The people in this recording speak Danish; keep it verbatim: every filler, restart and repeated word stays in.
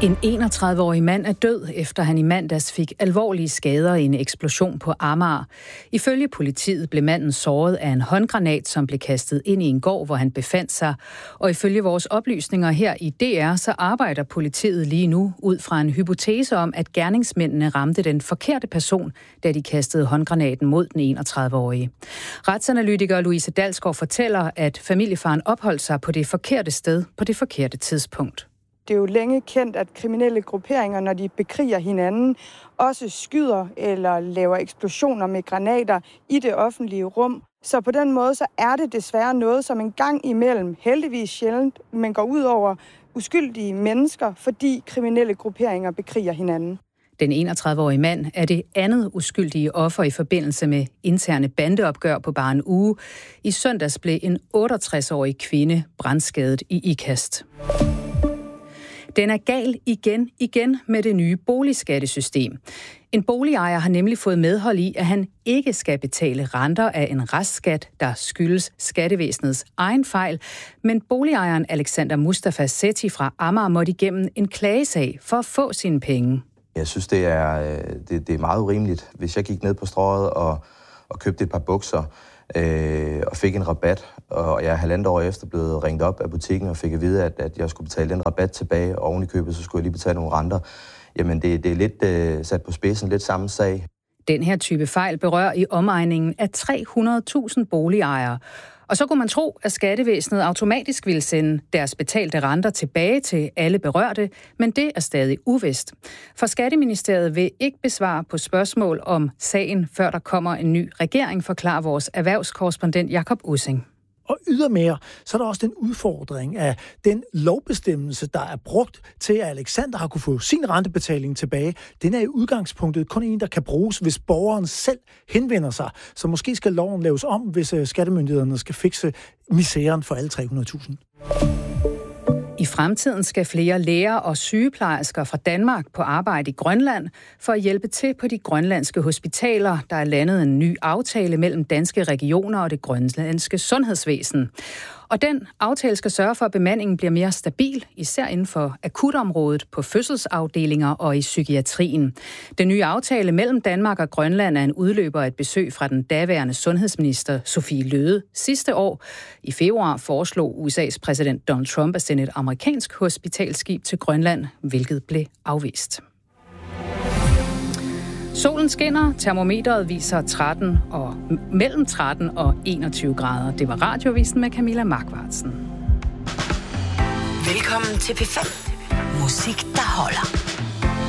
En enogtredive-årig mand er død, efter han i mandags fik alvorlige skader i en eksplosion på Amager. Ifølge politiet blev manden såret af en håndgranat, som blev kastet ind i en gård, hvor han befandt sig. Og ifølge vores oplysninger her i D R, så arbejder politiet lige nu ud fra en hypotese om, at gerningsmændene ramte den forkerte person, da de kastede håndgranaten mod den enogtredive-årige. Retsanalytiker Louise Dalsgaard fortæller, at familiefaren opholdt sig på det forkerte sted på det forkerte tidspunkt. Det er jo længe kendt, at kriminelle grupperinger, når de bekriger hinanden, også skyder eller laver eksplosioner med granater i det offentlige rum. Så på den måde så er det desværre noget, som en gang imellem, heldigvis sjældent, men går ud over uskyldige mennesker, fordi kriminelle grupperinger bekriger hinanden. Den enogtredive-årige mand er det andet uskyldige offer i forbindelse med interne bandeopgør på bare en uge. I søndags blev en otteogtres-årig kvinde brandskadet i Ikast. Den er gal igen, igen med det nye boligskattesystem. En boligejer har nemlig fået medhold i, at han ikke skal betale renter af en restskat, der skyldes skattevæsenets egen fejl. Men boligejeren Alexander Mustafa Sethi fra Amager måtte igennem en klagesag for at få sine penge. Jeg synes, det er, det, det er meget urimeligt. Hvis jeg gik ned på strøget og, og købte et par bukser øh, og fik en rabat, og jeg er halvandet år efter blevet ringet op af butikken og fik at vide, at, at jeg skulle betale den rabat tilbage, og oven i købet, så skulle jeg lige betale nogle renter. Jamen, det, det er lidt øh, sat på spidsen, lidt samme sag. Den her type fejl berører i omegningen af tre hundrede tusind boligejere. Og så kunne man tro, at skattevæsenet automatisk ville sende deres betalte renter tilbage til alle berørte, men det er stadig uvist. For Skatteministeriet vil ikke besvare på spørgsmål om sagen, før der kommer en ny regering, forklarer vores erhvervskorrespondent Jakob Ussing. Og ydermere, så er der også den udfordring af den lovbestemmelse, der er brugt til, at Alexander har kunne få sin rentebetaling tilbage. Den er i udgangspunktet kun en, der kan bruges, hvis borgeren selv henvender sig. Så måske skal loven laves om, hvis skattemyndighederne skal fikse misæren for alle tre hundrede tusind. I fremtiden skal flere læger og sygeplejersker fra Danmark på arbejde i Grønland for at hjælpe til på de grønlandske hospitaler. Der er landet en ny aftale mellem danske regioner og det grønlandske sundhedsvæsen. Og den aftale skal sørge for, at bemandingen bliver mere stabil, især inden for akutområdet, på fødselsafdelinger og i psykiatrien. Den nye aftale mellem Danmark og Grønland er en udløber af et besøg fra den daværende sundhedsminister Sophie Løhde sidste år. I februar foreslog U S A's præsident Donald Trump at sende et amerikansk hospitalskib til Grønland, hvilket blev afvist. Solen skinner, termometeret viser tretten og, mellem tretten og enogtyve grader. Det var Radiovisen med Camilla Markvartsen. Velkommen til P fem. Musik, der holder.